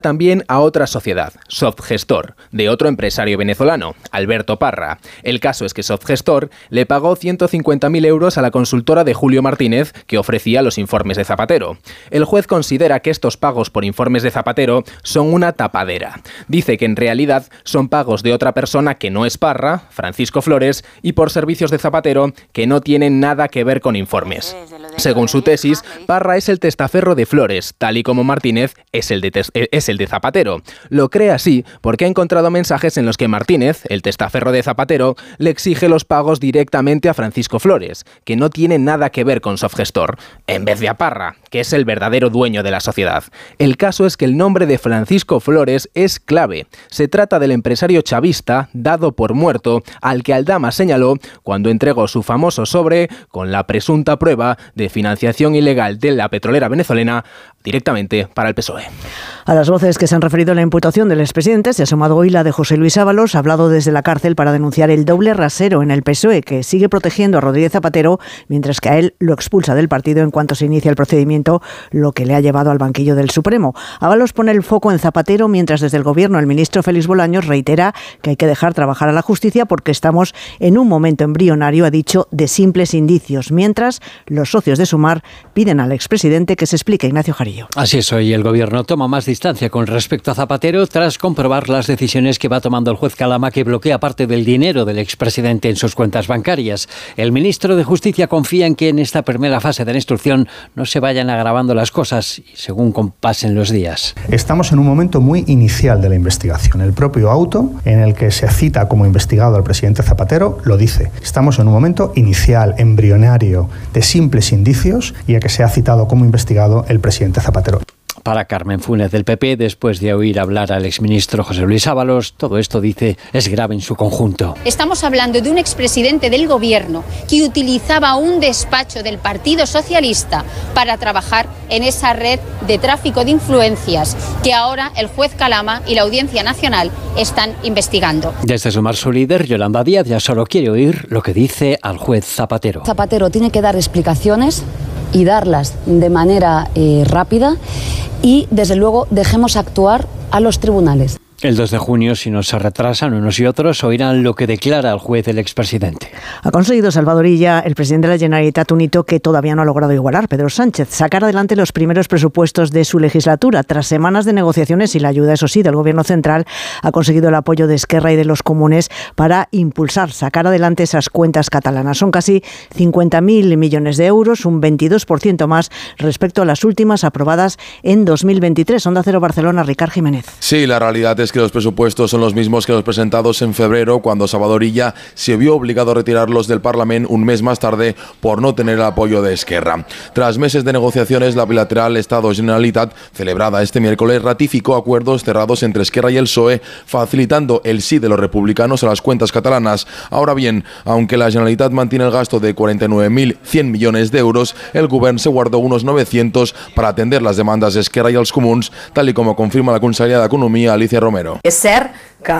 también a otra sociedad, Softgestor, de otro empresario venezolano, Alberto Parra. El caso es que Softgestor le pagó 150.000 euros a la consultora de Julio Martínez, que ofrecía los informes de Zapatero. El juez considera que estos pagos por informes de Zapatero son una tapadera. Dice que en realidad son pagos de otra persona que no es Parra, Francisco Flores, y por servicios de Zapatero que no tienen nada que ver con informes. Según su tesis, Parra es el testaferro de Flores, tal y como Martínez es el de Zapatero. Lo cree así porque ha encontrado mensajes en los que Martínez, el testaferro de Zapatero, le exige los pagos directamente a Francisco Flores, que no tiene nada que ver con Softgestor, en vez de a Parra, que es el verdadero dueño de la sociedad. El caso es que el nombre de Francisco Flores es clave. Se trata del empresario chavista dado por muerto al que Aldama señaló cuando entregó su famoso sobre con la presunta prueba de financiación ilegal de la petrolera venezolana directamente para el PSOE. A las voces que se han referido a la imputación del expresidente se ha sumado hoy la de José Luis Ábalos, hablado desde la cárcel para denunciar el doble rasero en el PSOE, que sigue protegiendo a Rodríguez Zapatero, mientras que a él lo expulsa del partido en cuanto se inicia el procedimiento, lo que le ha llevado al banquillo del Supremo. Ábalos pone el foco en Zapatero, mientras desde el Gobierno el ministro Félix Bolaños reitera que hay que dejar trabajar a la justicia porque estamos en un momento embrionario, ha dicho, de simples indicios, mientras los socios de Sumar piden al expresidente que se explique. Ignacio Jarillo. Así es, hoy el Gobierno toma más distancia con respecto a Zapatero tras comprobar las decisiones que va tomando el juez Calama, que bloquea parte del dinero del expresidente en sus cuentas bancarias. El ministro de Justicia confía en que en esta primera fase de la instrucción no se vayan agravando las cosas según pasen los días. Estamos en un momento muy inicial de la investigación. El propio auto en el que se cita como investigado al presidente Zapatero lo dice. Estamos en un momento inicial, embrionario, de simples indicios, y a que se ha citado como investigado el presidente Zapatero. Para Carmen Funes del PP, después de oír hablar al exministro José Luis Ábalos, todo esto, dice, es grave en su conjunto. Estamos hablando de un expresidente del Gobierno que utilizaba un despacho del Partido Socialista para trabajar en esa red de tráfico de influencias que ahora el juez Calama y la Audiencia Nacional están investigando. Desde Sumar, su líder, Yolanda Díaz, ya solo quiere oír lo que dice al juez Zapatero. Zapatero tiene que dar explicaciones y darlas de manera rápida y, desde luego, dejemos actuar a los tribunales. El 2 de junio, si no se retrasan unos y otros, oirán lo que declara el juez el expresidente. Ha conseguido Salvadorilla, el presidente de la Generalitat, un hito que todavía no ha logrado igualar, Pedro Sánchez, sacar adelante los primeros presupuestos de su legislatura. Tras semanas de negociaciones y la ayuda, eso sí, del Gobierno central, ha conseguido el apoyo de Esquerra y de los comunes para impulsar, sacar adelante esas cuentas catalanas. Son casi 50.000 millones de euros, un 22% más respecto a las últimas aprobadas en 2023. Onda Cero Barcelona, Ricard Jiménez. Sí, la realidad es que los presupuestos son los mismos que los presentados en febrero, cuando Salvadorilla se vio obligado a retirarlos del Parlamento un mes más tarde por no tener el apoyo de Esquerra. Tras meses de negociaciones, la bilateral Estado-Generalitat, celebrada este miércoles, ratificó acuerdos cerrados entre Esquerra y el PSOE, facilitando el sí de los republicanos a las cuentas catalanas. Ahora bien, aunque la Generalitat mantiene el gasto de 49.100 millones de euros, el Govern se guardó unos 900 para atender las demandas de Esquerra y els Comuns, tal y como confirma la consellera de Economía, Alicia Romero. Es cierto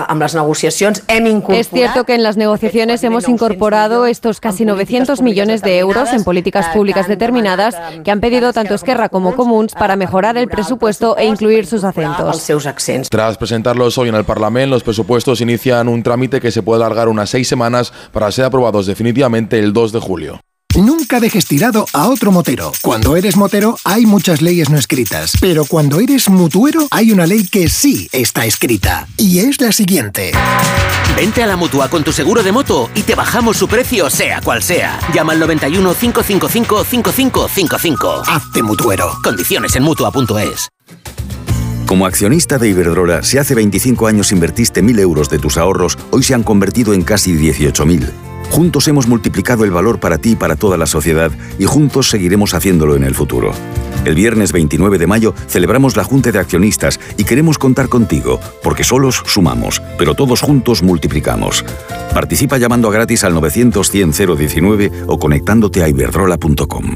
que en las negociaciones hemos incorporado estos casi 900 millones de euros en políticas públicas determinadas que han pedido tanto Esquerra como Comuns para mejorar el presupuesto e incluir sus acentos. Tras presentarlos hoy en el Parlamento, los presupuestos inician un trámite que se puede alargar unas 6 semanas para ser aprobados definitivamente el 2 de julio. Nunca dejes tirado a otro motero. Cuando eres motero hay muchas leyes no escritas, pero cuando eres mutuero hay una ley que sí está escrita, y es la siguiente. Vente a la Mutua con tu seguro de moto y te bajamos su precio sea cual sea. Llama al 91 555 5555. Hazte mutuero. Condiciones en Mutua.es. Como accionista de Iberdrola, si hace 25 años invertiste 1.000 euros de tus ahorros, hoy se han convertido en casi 18.000. Juntos hemos multiplicado el valor para ti y para toda la sociedad, y juntos seguiremos haciéndolo en el futuro. El viernes 29 de mayo celebramos la Junta de Accionistas y queremos contar contigo, porque solos sumamos, pero todos juntos multiplicamos. Participa llamando gratis al 900-100-019 o conectándote a iberdrola.com.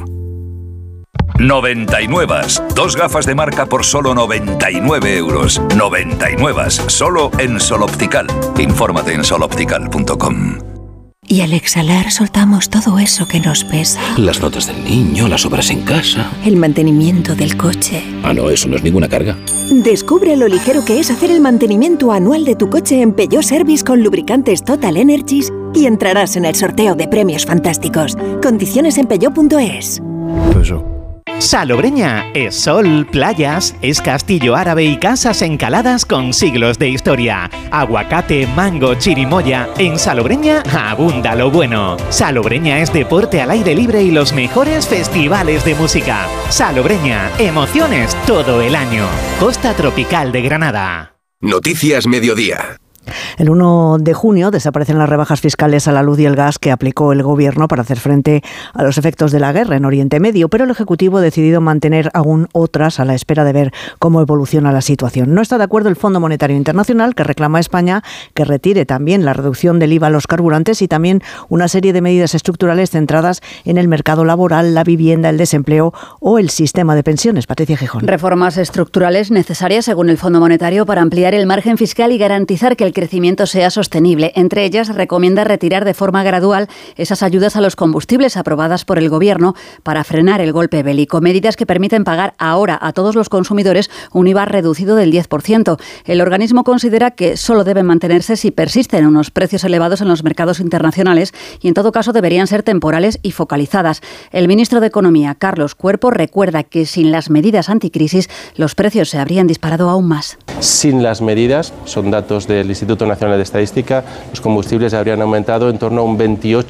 99. 2 gafas de marca por solo 99 euros. 99. Solo en Sol Optical. Infórmate en soloptical.com. Y al exhalar soltamos todo eso que nos pesa. Las notas del niño, las obras en casa. El mantenimiento del coche. Ah, no, eso no es ninguna carga. Descubre lo ligero que es hacer el mantenimiento anual de tu coche en Peugeot Service con lubricantes Total Energies y entrarás en el sorteo de premios fantásticos. Condiciones en peugeot.es. Salobreña es sol, playas, es castillo árabe y casas encaladas con siglos de historia. Aguacate, mango, chirimoya. En Salobreña abunda lo bueno. Salobreña es deporte al aire libre y los mejores festivales de música. Salobreña, emociones todo el año. Costa Tropical de Granada. Noticias Mediodía. El 1 de junio desaparecen las rebajas fiscales a la luz y el gas que aplicó el Gobierno para hacer frente a los efectos de la guerra en Oriente Medio, pero el Ejecutivo ha decidido mantener aún otras a la espera de ver cómo evoluciona la situación. No está de acuerdo el Fondo Monetario Internacional, que reclama a España que retire también la reducción del IVA a los carburantes y también una serie de medidas estructurales centradas en el mercado laboral, la vivienda, el desempleo o el sistema de pensiones. Patricia Gijón. Reformas estructurales necesarias, según el Fondo Monetario, para ampliar el margen fiscal y garantizar que el crecimiento sea sostenible. Entre ellas, recomienda retirar de forma gradual esas ayudas a los combustibles aprobadas por el Gobierno para frenar el golpe bélico. Medidas que permiten pagar ahora a todos los consumidores un IVA reducido del 10%. El organismo considera que solo deben mantenerse si persisten unos precios elevados en los mercados internacionales y, en todo caso, deberían ser temporales y focalizadas. El ministro de Economía, Carlos Cuerpo, recuerda que sin las medidas anticrisis los precios se habrían disparado aún más. Sin las medidas, son datos del Instituto Nacional de Estadística, los combustibles habrían aumentado en torno a un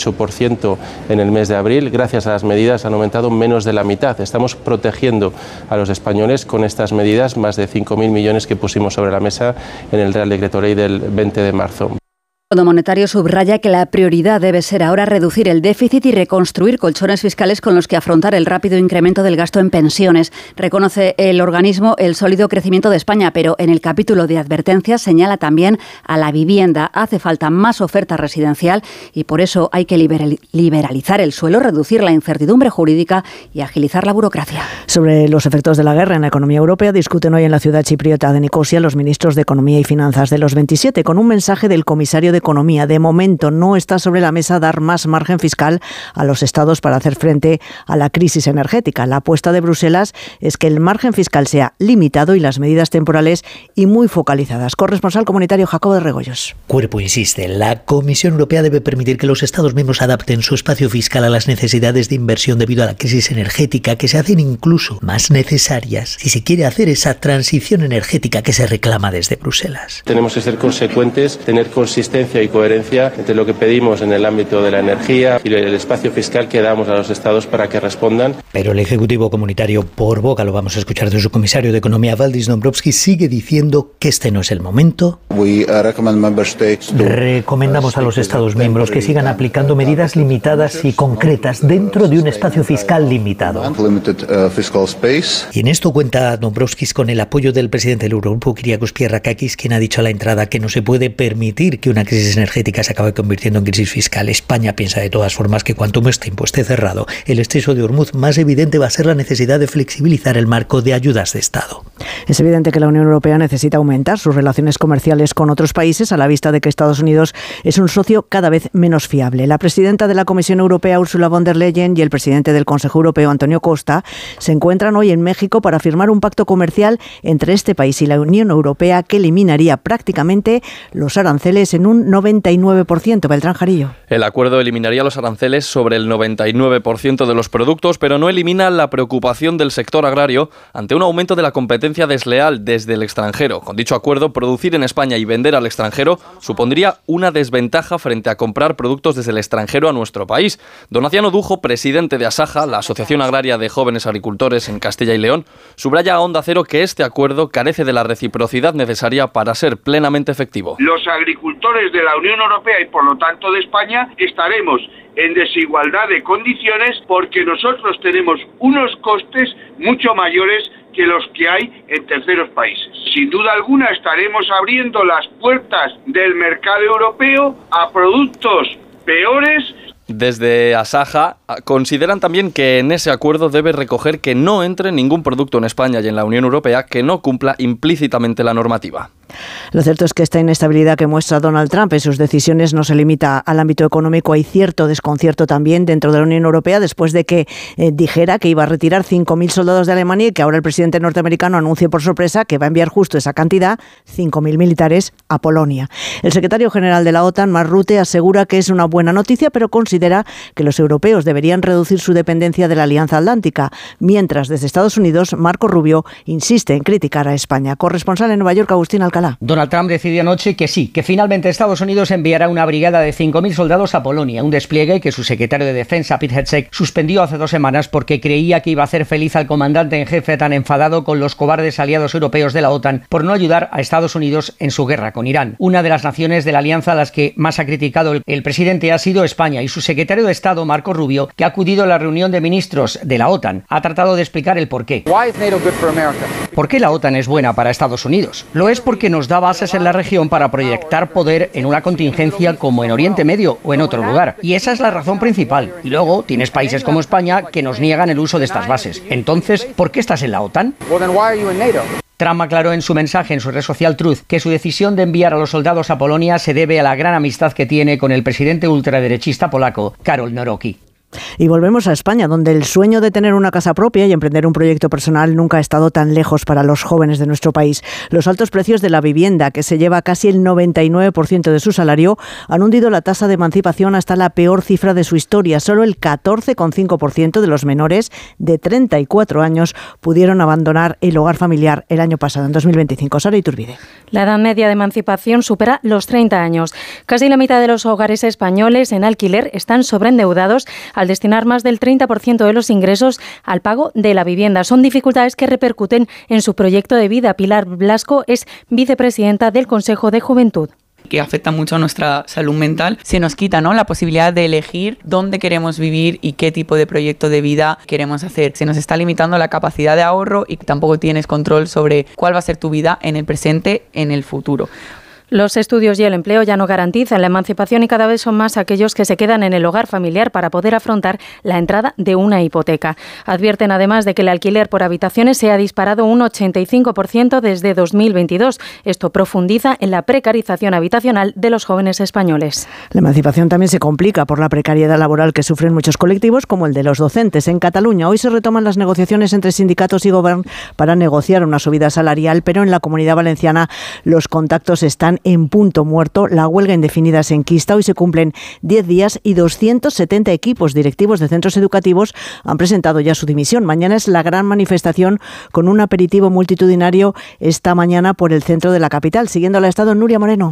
28% en el mes de abril. Gracias a las medidas han aumentado menos de la mitad. Estamos protegiendo a los españoles con estas medidas, más de 5.000 millones que pusimos sobre la mesa en el Real Decreto Ley del 20 de marzo. El Fondo Monetario subraya que la prioridad debe ser ahora reducir el déficit y reconstruir colchones fiscales con los que afrontar el rápido incremento del gasto en pensiones. Reconoce el organismo el sólido crecimiento de España, pero en el capítulo de advertencias señala también a la vivienda. Hace falta más oferta residencial y por eso hay que liberalizar el suelo, reducir la incertidumbre jurídica y agilizar la burocracia. Sobre los efectos de la guerra en la economía europea discuten hoy en la ciudad chipriota de Nicosia los ministros de Economía y Finanzas de los 27 con un mensaje del comisario de Economía. De momento no está sobre la mesa dar más margen fiscal a los estados para hacer frente a la crisis energética. La apuesta de Bruselas es que el margen fiscal sea limitado y las medidas temporales y muy focalizadas. Corresponsal comunitario Jacobo de Regoyos. Cuerpo insiste, la Comisión Europea debe permitir que los Estados miembros adapten su espacio fiscal a las necesidades de inversión debido a la crisis energética, que se hacen incluso más necesarias si se quiere hacer esa transición energética que se reclama desde Bruselas. Tenemos que ser consecuentes, tener consistencia y coherencia entre lo que pedimos en el ámbito de la energía y el espacio fiscal que damos a los estados para que respondan. Pero el Ejecutivo Comunitario, por boca, lo vamos a escuchar de su comisario de Economía, Valdis Dombrovskis, sigue diciendo que este no es el momento. Recomendamos a los Estados miembros que sigan aplicando medidas limitadas y concretas dentro de un espacio fiscal limitado. Y en esto cuenta Dombrovskis con el apoyo del presidente del Eurogrupo, Kyriakos Pierrakakis, quien ha dicho a la entrada que no se puede permitir que una crisis energética se acabe convirtiendo en crisis fiscal. España piensa de todas formas que cuanto más tiempo esté cerrado el estrecho de Hormuz, más evidente va a ser la necesidad de flexibilizar el marco de ayudas de Estado. Es evidente que la Unión Europea necesita aumentar sus relaciones comerciales con otros países a la vista de que Estados Unidos es un socio cada vez menos fiable. La presidenta de la Comisión Europea, Ursula von der Leyen, y el presidente del Consejo Europeo, Antonio Costa, se encuentran hoy en México para firmar un pacto comercial entre este país y la Unión Europea que eliminaría prácticamente los aranceles en un 99%. Beltrán Jarillo. El acuerdo eliminaría los aranceles sobre el 99% de los productos, pero no elimina la preocupación del sector agrario ante un aumento de la competencia desleal desde el extranjero. Con dicho acuerdo, producir en España y vender al extranjero supondría una desventaja frente a comprar productos desde el extranjero a nuestro país. Donaciano Dujo, presidente de Asaja, la Asociación Agraria de Jóvenes Agricultores en Castilla y León, subraya a Onda Cero que este acuerdo carece de la reciprocidad necesaria para ser plenamente efectivo. Los agricultores de la Unión Europea y por lo tanto de España estaremos en desigualdad de condiciones porque nosotros tenemos unos costes mucho mayores que los que hay en terceros países. Sin duda alguna estaremos abriendo las puertas del mercado europeo a productos peores. Desde Asaja consideran también que en ese acuerdo debe recoger que no entre ningún producto en España y en la Unión Europea que no cumpla implícitamente la normativa. Lo cierto es que esta inestabilidad que muestra Donald Trump en sus decisiones no se limita al ámbito económico. Hay cierto desconcierto también dentro de la Unión Europea después de que dijera que iba a retirar 5.000 soldados de Alemania y que ahora el presidente norteamericano anuncie por sorpresa que va a enviar justo esa cantidad, 5.000 militares, a Polonia. El secretario general de la OTAN, Mark Rutte, asegura que es una buena noticia, pero considera que los europeos deberían reducir su dependencia de la Alianza Atlántica, mientras desde Estados Unidos, Marco Rubio insiste en criticar a España. Corresponsal en Nueva York, Agustín Alcalá. Donald Trump decidió anoche que sí, que finalmente Estados Unidos enviará una brigada de 5.000 soldados a Polonia, un despliegue que su secretario de Defensa, Pete Hegseth, suspendió hace 2 semanas porque creía que iba a hacer feliz al comandante en jefe tan enfadado con los cobardes aliados europeos de la OTAN por no ayudar a Estados Unidos en su guerra con Irán. Una de las naciones de la alianza a las que más ha criticado el presidente ha sido España, y su secretario de Estado, Marco Rubio, que ha acudido a la reunión de ministros de la OTAN, ha tratado de explicar el porqué. ¿Por qué la OTAN es buena para Estados Unidos? Lo es porque nos da bases en la región para proyectar poder en una contingencia como en Oriente Medio o en otro lugar. Y esa es la razón principal. Y luego tienes países como España que nos niegan el uso de estas bases. Entonces, ¿por qué estás en la OTAN? Trump aclaró en su mensaje en su red social Truth que su decisión de enviar a los soldados a Polonia se debe a la gran amistad que tiene con el presidente ultraderechista polaco, Karol Nawrocki. Y volvemos a España, donde el sueño de tener una casa propia y emprender un proyecto personal nunca ha estado tan lejos para los jóvenes de nuestro país. Los altos precios de la vivienda, que se lleva casi el 99% de su salario, han hundido la tasa de emancipación hasta la peor cifra de su historia. Solo el 14,5% de los menores de 34 años pudieron abandonar el hogar familiar el año pasado, en 2025. Sara Iturbide. La edad media de emancipación supera los 30 años. Casi la mitad de los hogares españoles en alquiler están sobreendeudados al destinar más del 30% de los ingresos al pago de la vivienda. Son dificultades que repercuten en su proyecto de vida. Pilar Blasco es vicepresidenta del Consejo de Juventud. Que afecta mucho a nuestra salud mental. Se nos quita, ¿no?, la posibilidad de elegir dónde queremos vivir y qué tipo de proyecto de vida queremos hacer. Se nos está limitando la capacidad de ahorro y tampoco tienes control sobre cuál va a ser tu vida en el presente, en el futuro. Los estudios y el empleo ya no garantizan la emancipación y cada vez son más aquellos que se quedan en el hogar familiar para poder afrontar la entrada de una hipoteca. Advierten además de que el alquiler por habitaciones se ha disparado un 85% desde 2022. Esto profundiza en la precarización habitacional de los jóvenes españoles. La emancipación también se complica por la precariedad laboral que sufren muchos colectivos, como el de los docentes. En Cataluña hoy se retoman las negociaciones entre sindicatos y gobierno para negociar una subida salarial, pero en la Comunidad Valenciana los contactos están en punto muerto. La huelga indefinida se enquista. Hoy se cumplen 10 días y 270 equipos directivos de centros educativos han presentado ya su dimisión. Mañana es la gran manifestación con un aperitivo multitudinario esta mañana por el centro de la capital. Siguiendo al estado, Nuria Moreno.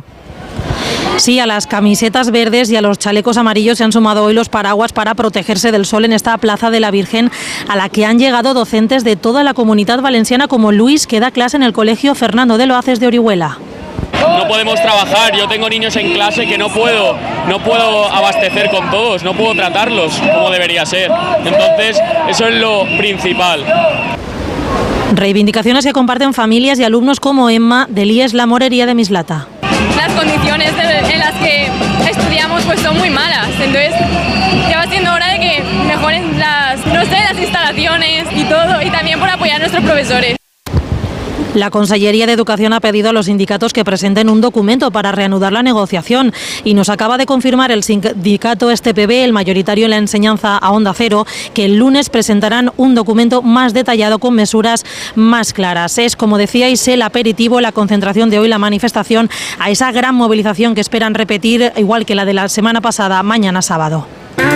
Sí, a las camisetas verdes y a los chalecos amarillos se han sumado hoy los paraguas para protegerse del sol en esta Plaza de la Virgen, a la que han llegado docentes de toda la Comunidad Valenciana, como Luis, que da clase en el Colegio Fernando de Loaces de Orihuela. No podemos trabajar, yo tengo niños en clase que no puedo abastecer con todos, no puedo tratarlos como debería ser. Entonces, eso es lo principal. Reivindicaciones que comparten familias y alumnos como Emma, del IES La Morería de Mislata. Las condiciones en las que estudiamos pues son muy malas, entonces ya va siendo hora de que mejoren las instalaciones y todo, y también por apoyar a nuestros profesores. La Consellería de Educación ha pedido a los sindicatos que presenten un documento para reanudar la negociación y nos acaba de confirmar el sindicato STPB, el mayoritario en la enseñanza a Onda Cero, que el lunes presentarán un documento más detallado con mesuras más claras. Es, como decíais, el aperitivo, la concentración de hoy, la manifestación a esa gran movilización que esperan repetir, igual que la de la semana pasada, mañana sábado.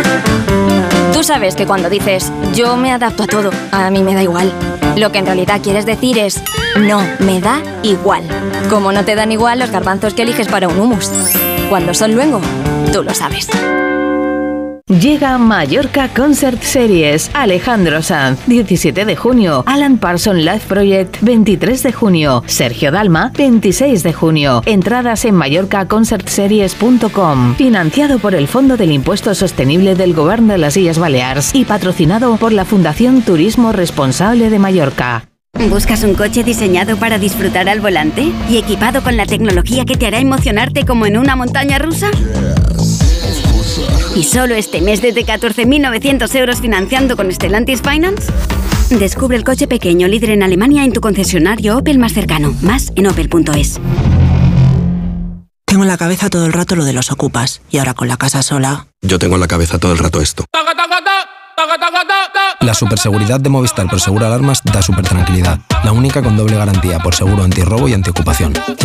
Tú sabes que cuando dices yo me adapto a todo, a mí me da igual, lo que en realidad quieres decir es no, me da igual. Como no te dan igual los garbanzos que eliges para un hummus. Cuando son luengo, tú lo sabes. Llega Mallorca Concert Series. Alejandro Sanz, 17 de junio. Alan Parsons Live Project, 23 de junio. Sergio Dalma, 26 de junio. Entradas en mallorcaconcertseries.com. Financiado por el Fondo del Impuesto Sostenible del Govern de las Illes Balears y patrocinado por la Fundación Turismo Responsable de Mallorca. ¿Buscas un coche diseñado para disfrutar al volante y equipado con la tecnología que te hará emocionarte como en una montaña rusa? Y solo este mes desde 14.900 euros financiando con Stellantis Finance. Descubre el coche pequeño líder en Alemania en tu concesionario Opel más cercano. Más en opel.es. Tengo en la cabeza todo el rato lo de los ocupas. Y ahora con la casa sola... Yo tengo en la cabeza todo el rato esto. La superseguridad de Movistar Prosegur Alarmas da súper tranquilidad. La única con doble garantía por seguro antirrobo y antiocupación.